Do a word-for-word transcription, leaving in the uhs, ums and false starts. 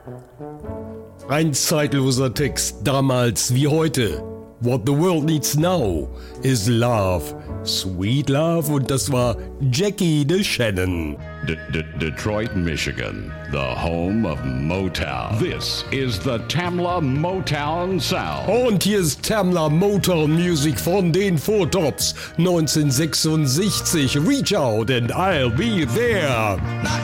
Ein zeitloser Text, damals wie heute. What the world needs now is love. Sweet love. Und das war Jackie DeShannon. D- D- Detroit, Michigan, the home of Motown. This is the Tamla Motown Sound. Und hier ist Tamla Motown Music von den Four Tops neunzehnhundertsechsundsechzig. Reach out and I'll be there.